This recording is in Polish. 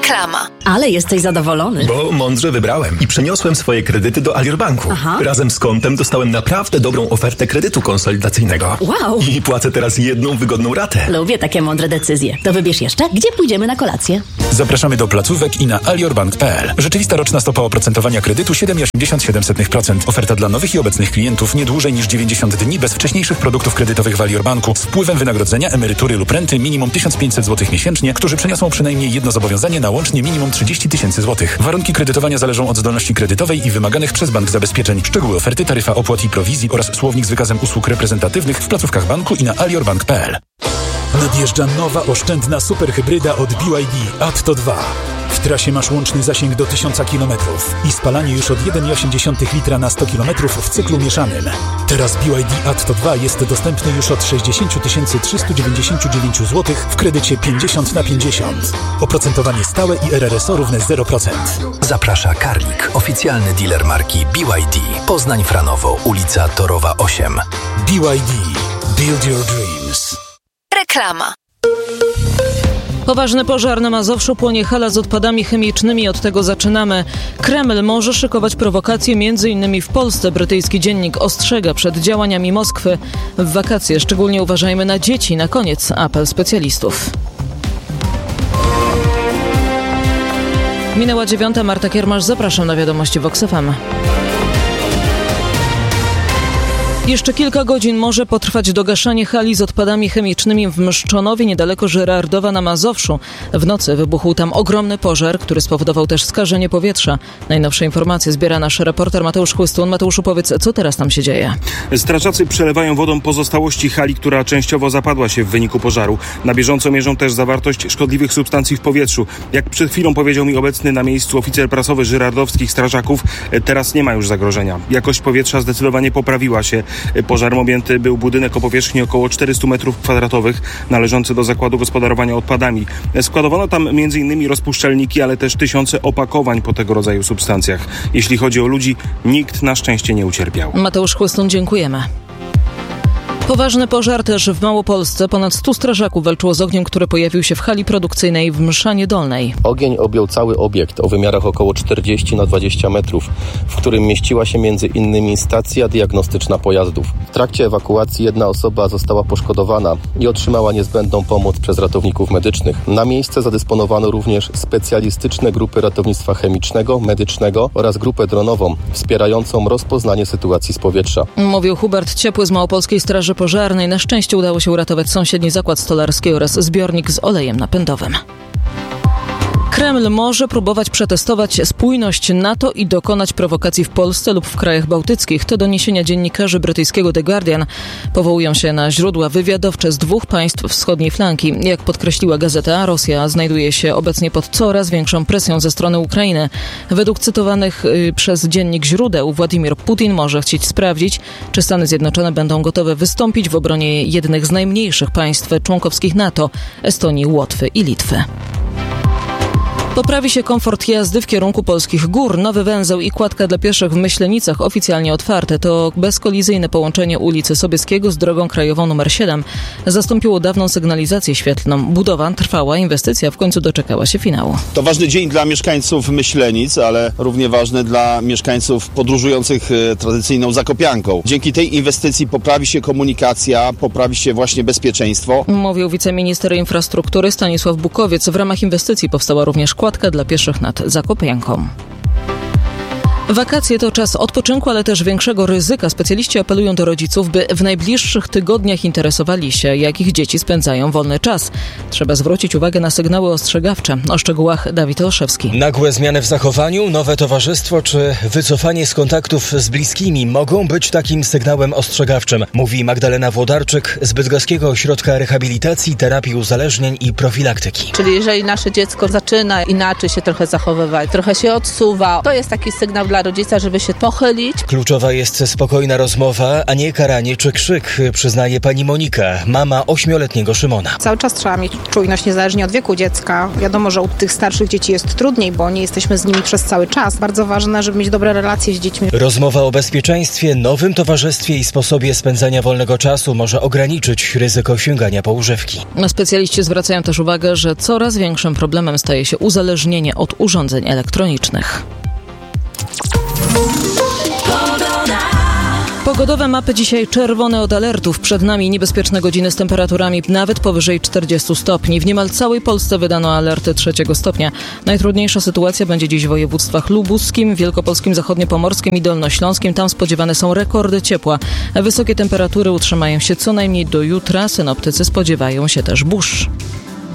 Reklama. Ale jesteś zadowolony. Bo mądrze wybrałem i przeniosłem swoje kredyty do Alior Banku. Aha. Razem z kontem dostałem naprawdę dobrą ofertę kredytu konsolidacyjnego. Wow. I płacę teraz jedną wygodną ratę. Lubię takie mądre decyzje. To wybierz jeszcze, gdzie pójdziemy na kolację. Zapraszamy do placówek i na aliorbank.pl. Rzeczywista roczna stopa oprocentowania kredytu 7,87%. Oferta dla nowych i obecnych klientów nie dłużej niż 90 dni bez wcześniejszych produktów kredytowych w Alior Banku z wpływem wynagrodzenia, emerytury lub renty minimum 1500 zł miesięcznie, którzy przeniosą przynajmniej jedno zobowiązanie na łącznie minimum 30 000 złotych. Warunki kredytowania zależą od zdolności kredytowej i wymaganych przez bank zabezpieczeń. Szczegóły oferty, taryfa opłat i prowizji oraz słownik z wykazem usług reprezentatywnych w placówkach banku i na aliorbank.pl. Nadjeżdża nowa oszczędna superhybryda od BYD Atto 2. W trasie masz łączny zasięg do 1000 km i spalanie już od 1,8 litra na 100 km w cyklu mieszanym. Teraz BYD Atto 2 jest dostępny już od 60 399 zł w kredycie 50/50. Oprocentowanie stałe i RRSO równe 0%. Zaprasza Karlik, oficjalny dealer marki BYD. Poznań Franowo, ulica Torowa 8. BYD. Build your dreams. Reklama. Poważny pożar na Mazowszu, płonie hala z odpadami chemicznymi. Od tego zaczynamy. Kreml może szykować prowokacje m.in. w Polsce. Brytyjski dziennik ostrzega przed działaniami Moskwy. W wakacje szczególnie uważajmy na dzieci. Na koniec apel specjalistów. Minęła 9. Marta Kiermasz. Zapraszam na wiadomości Vox FM. Jeszcze kilka godzin może potrwać dogaszanie hali z odpadami chemicznymi w Mszczonowie, niedaleko Żyrardowa na Mazowszu. W nocy wybuchł tam ogromny pożar, który spowodował też skażenie powietrza. Najnowsze informacje zbiera nasz reporter Mateusz Chłystun. Mateuszu, powiedz, co teraz tam się dzieje? Strażacy przelewają wodą pozostałości hali, która częściowo zapadła się w wyniku pożaru. Na bieżąco mierzą też zawartość szkodliwych substancji w powietrzu. Jak przed chwilą powiedział mi obecny na miejscu oficer prasowy żyrardowskich strażaków, teraz nie ma już zagrożenia. Jakość powietrza zdecydowanie poprawiła się. Pożarem objęty był budynek o powierzchni około 400 m2, należący do zakładu gospodarowania odpadami. Składowano tam m.in. rozpuszczalniki, ale też tysiące opakowań po tego rodzaju substancjach. Jeśli chodzi o ludzi, nikt na szczęście nie ucierpiał. Mateusz Chłystun, dziękujemy. Poważny pożar też w Małopolsce. Ponad 100 strażaków walczyło z ogniem, który pojawił się w hali produkcyjnej w Mszanie Dolnej. Ogień objął cały obiekt o wymiarach około 40x20 metrów, w którym mieściła się m.in. stacja diagnostyczna pojazdów. W trakcie ewakuacji jedna osoba została poszkodowana i otrzymała niezbędną pomoc przez ratowników medycznych. Na miejsce zadysponowano również specjalistyczne grupy ratownictwa chemicznego, medycznego oraz grupę dronową wspierającą rozpoznanie sytuacji z powietrza. Mówił Hubert Ciepły z Małopolskiej Straży Pożarnej. Na szczęście udało się uratować sąsiedni zakład stolarski oraz zbiornik z olejem napędowym. Kreml może próbować przetestować spójność NATO i dokonać prowokacji w Polsce lub w krajach bałtyckich. To doniesienia dziennikarzy brytyjskiego The Guardian. Powołują się na źródła wywiadowcze z 2 państw wschodniej flanki. Jak podkreśliła gazeta, Rosja znajduje się obecnie pod coraz większą presją ze strony Ukrainy. Według cytowanych przez dziennik źródeł Władimir Putin może chcieć sprawdzić, czy Stany Zjednoczone będą gotowe wystąpić w obronie jednych z najmniejszych państw członkowskich NATO, Estonii, Łotwy i Litwy. Poprawi się komfort jazdy w kierunku polskich gór. Nowy węzeł i kładka dla pieszych w Myślenicach oficjalnie otwarte. To bezkolizyjne połączenie ulicy Sobieskiego z drogą krajową nr 7 zastąpiło dawną sygnalizację świetlną. Budowa trwała, inwestycja w końcu doczekała się finału. To ważny dzień dla mieszkańców Myślenic, ale równie ważny dla mieszkańców podróżujących tradycyjną Zakopianką. Dzięki tej inwestycji poprawi się komunikacja, poprawi się właśnie bezpieczeństwo. Mówił wiceminister infrastruktury Stanisław Bukowiec. W ramach inwestycji powstała również kładka dla pieszych nad Zakopianką. Wakacje to czas odpoczynku, ale też większego ryzyka. Specjaliści apelują do rodziców, by w najbliższych tygodniach interesowali się, jak ich dzieci spędzają wolny czas. Trzeba zwrócić uwagę na sygnały ostrzegawcze. O szczegółach Dawid Olszewski. Nagłe zmiany w zachowaniu, nowe towarzystwo czy wycofanie z kontaktów z bliskimi mogą być takim sygnałem ostrzegawczym, mówi Magdalena Włodarczyk z Bydgoskiego Ośrodka Rehabilitacji, Terapii Uzależnień i Profilaktyki. Czyli jeżeli nasze dziecko zaczyna inaczej się trochę zachowywać, trochę się odsuwa, to jest taki sygnał dla dla rodzica, żeby się pochylić. Kluczowa jest spokojna rozmowa, a nie karanie czy krzyk, przyznaje pani Monika, mama 8-letniego Szymona. Cały czas trzeba mieć czujność niezależnie od wieku dziecka. Wiadomo, że u tych starszych dzieci jest trudniej, bo nie jesteśmy z nimi przez cały czas. Bardzo ważne, żeby mieć dobre relacje z dziećmi. Rozmowa o bezpieczeństwie, nowym towarzystwie i sposobie spędzania wolnego czasu może ograniczyć ryzyko sięgania po używki. Specjaliści zwracają też uwagę, że coraz większym problemem staje się uzależnienie od urządzeń elektronicznych. Pogodowe mapy dzisiaj czerwone od alertów. Przed nami niebezpieczne godziny z temperaturami nawet powyżej 40 stopni. W niemal całej Polsce wydano alerty 3 stopnia. Najtrudniejsza sytuacja będzie dziś w województwach lubuskim, wielkopolskim, zachodniopomorskim i dolnośląskim. Tam spodziewane są rekordy ciepła. Wysokie temperatury utrzymają się co najmniej do jutra. Synoptycy spodziewają się też burz.